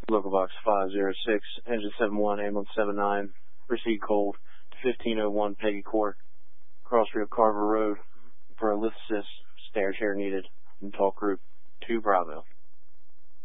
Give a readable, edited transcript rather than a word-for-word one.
Local Box 506, Engine 71, Ambulance 79, proceed cold to 1501 Peggy Court, Crossfield Carver Road for a lift assist, stairs here needed, and talk group 2 Bravo.